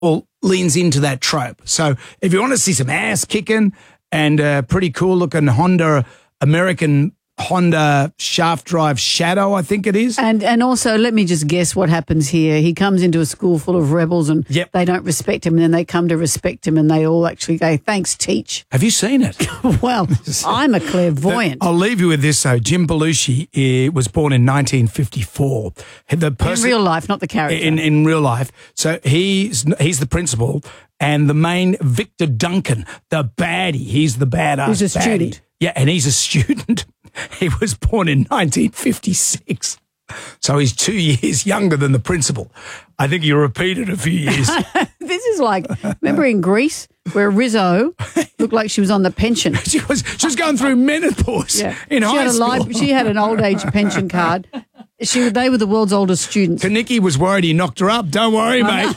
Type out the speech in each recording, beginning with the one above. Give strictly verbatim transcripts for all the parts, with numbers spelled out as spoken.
well, leans into that trope. So if you want to see some ass kicking and a pretty cool looking Honda, American Honda shaft drive Shadow, I think it is. And and also, let me just guess what happens here. He comes into a school full of rebels and Yep. they don't respect him, and then they come to respect him and they all actually go, thanks, teach. Have you seen it? Well, I'm a clairvoyant. I'll leave you with this, though. Jim Belushi uh, was born in nineteen fifty-four. The In person, real life, not the character. in, in real life. So he's he's the principal, and the main Victor Duncan, the baddie, he's the badass. He's a baddie. student. Yeah, and he's a student. He was born in nineteen fifty-six. So he's two years younger than the principal. I think he repeated a few years. This is like, remember in Greece where Rizzo looked like she was on the pension? she was she was going through menopause Yeah. in she high had a school. life, she had an old age pension card. She, they were the world's oldest students. Kaniki was worried he knocked her up. Don't worry, mate.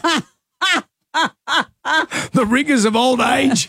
The rigours of old age.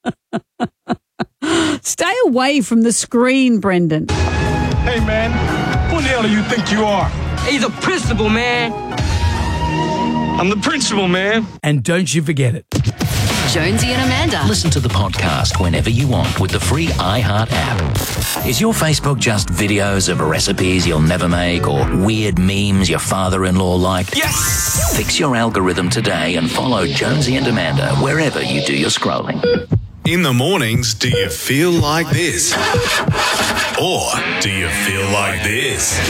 Stay away from the screen, Brendan. Hey, man, who the hell do you think you are? He's a principal, man. I'm the principal, man. And don't you forget it. Jonesy and Amanda. Listen to the podcast whenever you want with the free iHeart app. Is your Facebook just videos of recipes you'll never make or weird memes your father-in-law liked? Yes! Fix your algorithm today and follow Jonesy and Amanda wherever you do your scrolling. In the mornings, do you feel like this? Or do you feel like this?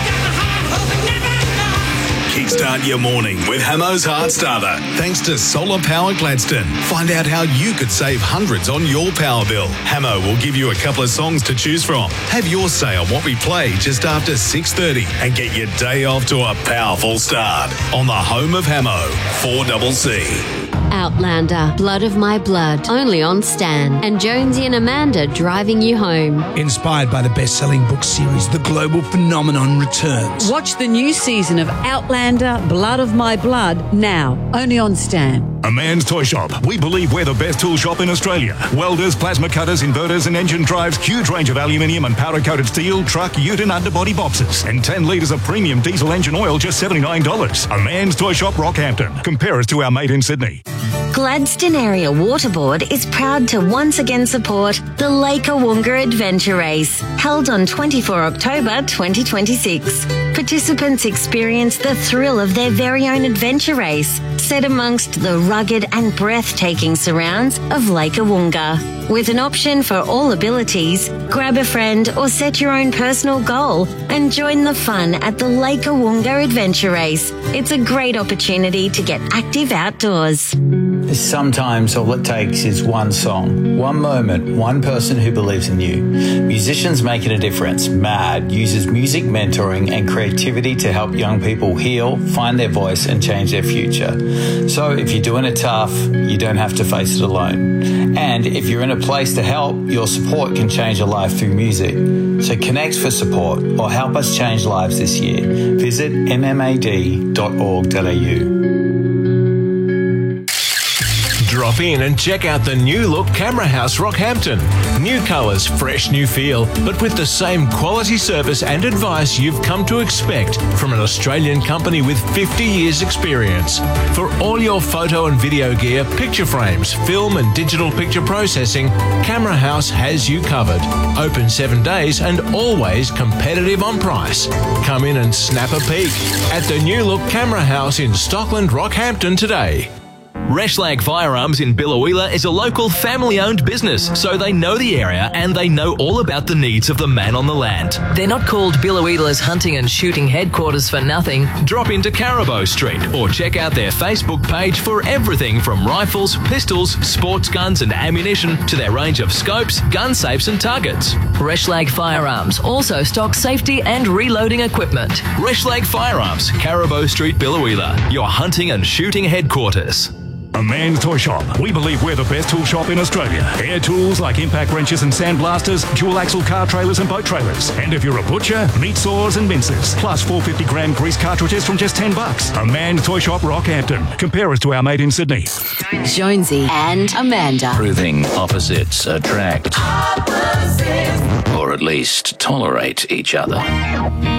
Kickstart your morning with Hamo's Heart Starter. Thanks to Solar Power Gladstone. Find out how you could save hundreds on your power bill. Hamo will give you a couple of songs to choose from. Have your say on what we play just after six thirty and get your day off to a powerful start on the home of Hamo, four C C. Outlander, Blood of My Blood, only on Stan. And Jonesy and Amanda driving you home. Inspired by the best-selling book series, The Global Phenomenon returns. Watch the new season of Outlander, Blood of My Blood now, only on Stan. A Man's Toy Shop. We believe we're the best tool shop in Australia. Welders, plasma cutters, inverters and engine drives, huge range of aluminium and powder-coated steel, truck, ute and underbody boxes. And ten litres of premium diesel engine oil, just seventy-nine dollars. A Man's Toy Shop, Rockhampton. Compare us to our mate in Sydney. Gladstone Area Waterboard is proud to once again support the Lake Awunga Adventure Race, held on the twenty-fourth of October twenty twenty-six. Participants experience the thrill of their very own adventure race, set amongst the rugged and breathtaking surrounds of Lake Awunga. With an option for all abilities, grab a friend or set your own personal goal and join the fun at the Lake Awunga Adventure Race. It's a great opportunity to get active outdoors. Sometimes all it takes is one song, one moment, one person who believes in you. Musicians Making a Difference, MAD, uses music mentoring and creativity to help young people heal, find their voice and change their future. So if you're doing it tough, you don't have to face it alone. And if you're in a place to help, your support can change a life through music. So connect for support or help us change lives this year. Visit m m a d dot org dot a u. Drop in and check out the new look Camera House Rockhampton. New colours, fresh new feel, but with the same quality service and advice you've come to expect from an Australian company with fifty years experience. For all your photo and video gear, picture frames, film and digital picture processing, Camera House has you covered. Open seven days and always competitive on price. Come in and snap a peek at the new look Camera House in Stockland, Rockhampton today. Reshlag Firearms in Biloela is a local family-owned business, so they know the area and they know all about the needs of the man on the land. They're not called Biloela's hunting and shooting headquarters for nothing. Drop into Carabo Street or check out their Facebook page for everything from rifles, pistols, sports guns and ammunition to their range of scopes, gun safes and targets. Reshlag Firearms also stocks safety and reloading equipment. Reshlag Firearms, Carabo Street, Biloela, your hunting and shooting headquarters. A Man's Toy Shop. We believe we're the best tool shop in Australia. Air tools like impact wrenches and sandblasters, dual axle car trailers and boat trailers. And if you're a butcher, meat saws and mincers. Plus four hundred fifty gram grease cartridges from just ten bucks. A Man's Toy Shop, Rockhampton. Compare us to our mate in Sydney. Jonesy and Amanda. Proving opposites attract. Opposites. Or at least tolerate each other.